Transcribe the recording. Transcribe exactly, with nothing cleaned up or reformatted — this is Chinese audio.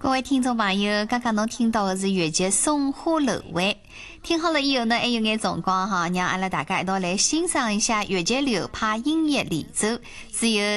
各位聽眾朋友，剛剛侬聽到嘅是越劇《松花樓會》，聽好了以後呢，還有眼辰光哈，讓阿拉大家一道來欣賞一下越劇流派音樂離奏，是由